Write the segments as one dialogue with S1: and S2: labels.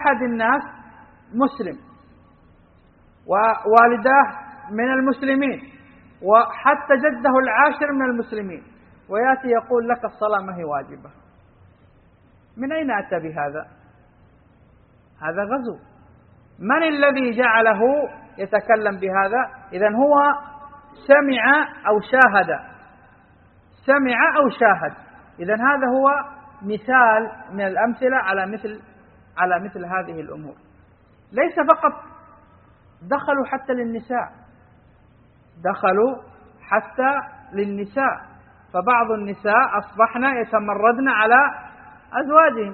S1: أحد الناس مسلم ووالداه من المسلمين وحتى جده العاشر من المسلمين، ويأتي يقول لك الصلاة ما هي واجبة، من أين أتى بهذا؟ هذا غزو. من الذي جعله يتكلم بهذا؟ إذن هو سمع أو شاهد. إذن هذا هو مثال من الأمثلة على مثل هذه الأمور. ليس فقط دخلوا حتى للنساء، فبعض النساء أصبحن يتمردن على أزواجهم.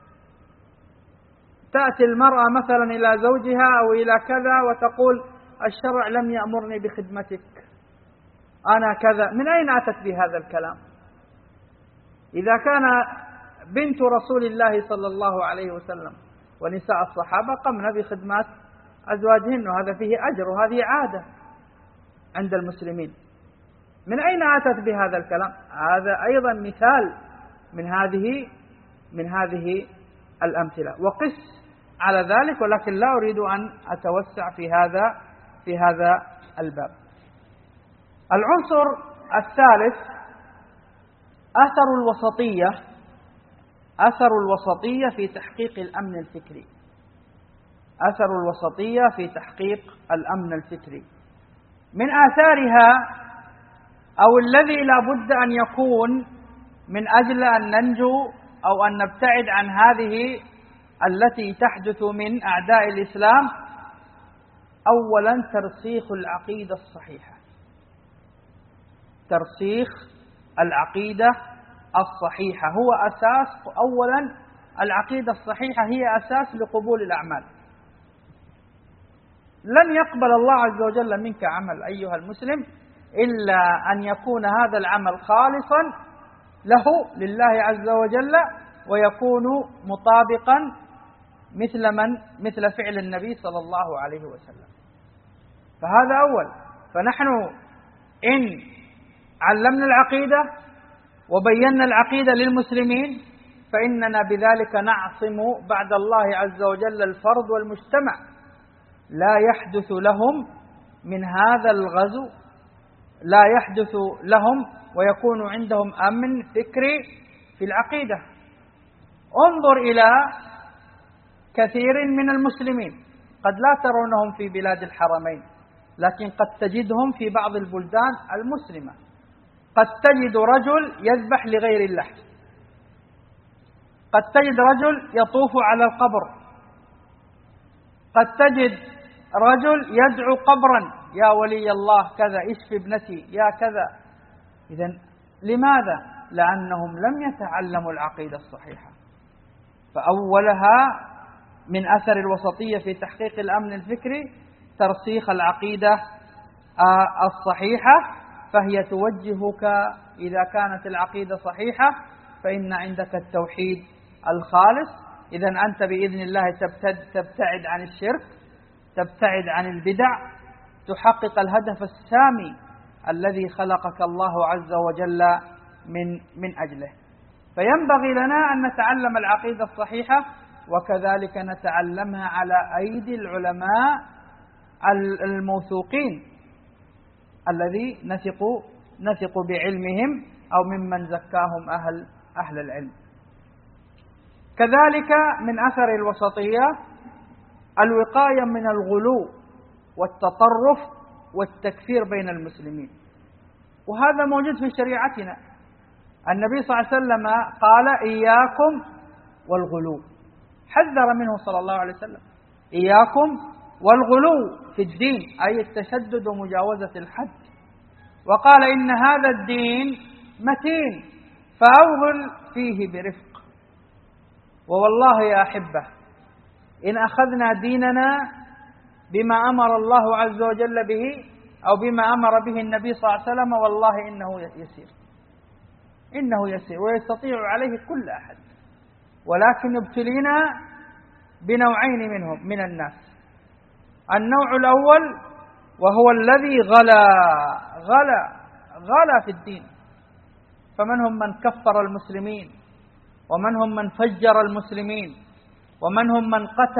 S1: تأتي المرأة مثلا إلى زوجها أو إلى كذا وتقول الشرع لم يأمرني بخدمتك، أنا كذا. من أين أتت بهذا الكلام؟ إذا كان بنت رسول الله صلى الله عليه وسلم ونساء الصحابة قمنا بخدمات أزواجهن، وهذا فيه أجر وهذه عادة عند المسلمين. من أين أتت بهذا الكلام؟ هذا أيضا مثال من هذه الأمثلة، وقس على ذلك، ولكن لا أريد أن أتوسع في هذا الباب. العنصر الثالث أثر الوسطية في تحقيق الأمن الفكري. من آثارها أو الذي لا بد أن يكون من أجل أن ننجو أو أن نبتعد عن هذه التي تحدث من أعداء الإسلام، أولا ترسيخ العقيدة الصحيحة. هو أساس. أولا العقيدة الصحيحة هي أساس لقبول الأعمال. لن يقبل الله عز وجل منك عمل أيها المسلم إلا أن يكون هذا العمل خالصا لله عز وجل، ويكون مطابقا مثل فعل النبي صلى الله عليه وسلم. فهذا أول. فنحن إن علمنا العقيدة وبينا العقيدة للمسلمين فإننا بذلك نعصم بعد الله عز وجل الفرد والمجتمع، لا يحدث لهم من هذا الغزو، لا يحدث لهم ويكون عندهم أمن فكري في العقيدة. انظر إلى كثير من المسلمين، قد لا ترونهم في بلاد الحرمين، لكن قد تجدهم في بعض البلدان المسلمة. قد تجد رجل يذبح لغير الله، قد تجد رجل يطوف على القبر، قد تجد رجل يدعو قبرا يا ولي الله كذا، اشف ابنتي يا كذا. إذن لماذا؟ لأنهم لم يتعلموا العقيدة الصحيحة. فأولها من أثر الوسطية في تحقيق الأمن الفكري ترسيخ العقيدة الصحيحة، فهي توجهك إذا كانت العقيدة صحيحة فإن عندك التوحيد الخالص. إذن أنت بإذن الله تبتعد عن الشرك، تبتعد عن البدع، تحقق الهدف السامي الذي خلقك الله عز وجل من أجله. فينبغي لنا أن نتعلم العقيدة الصحيحة، وكذلك نتعلمها على أيدي العلماء الموثوقين الذي نثق بعلمهم أو ممن زكاهم أهل العلم. كذلك من أثر الوسطية الوقاية من الغلو والتطرف والتكفير بين المسلمين، وهذا موجود في شريعتنا. النبي صلى الله عليه وسلم قال إياكم والغلو، حذر منه صلى الله عليه وسلم، إياكم والغلو في الدين، أي التشدد ومجاوزة الحد. وقال إن هذا الدين متين فأوغل فيه برفق. ووالله يا أحبة إن أخذنا ديننا بما أمر الله عز وجل به أو بما أمر به النبي صلى الله عليه وسلم، والله إنه يسير ويستطيع عليه كل أحد، ولكن ابتلينا بنوعين من الناس. النوع الأول وهو الذي غلا في الدين، فمنهم من كفر المسلمين، ومنهم من فجر المسلمين، ومنهم من قتل